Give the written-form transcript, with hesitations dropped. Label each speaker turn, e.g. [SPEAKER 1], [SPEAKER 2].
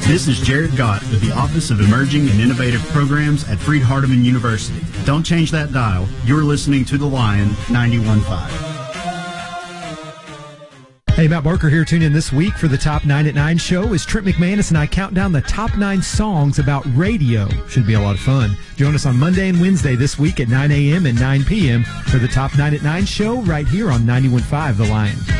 [SPEAKER 1] This is Jared Gott with the Office of Emerging and Innovative Programs at Freed-Hardeman University. Don't change that dial. You're listening to The Lion 91.5.
[SPEAKER 2] Hey, Matt Barker here. Tune in this week for the Top 9 at 9 show as Trent McManus and I count down the top 9 songs about radio. Should be a lot of fun. Join us on Monday and Wednesday this week at 9 a.m. and 9 p.m. for the Top 9 at 9 show right here on 91.5 The Lion.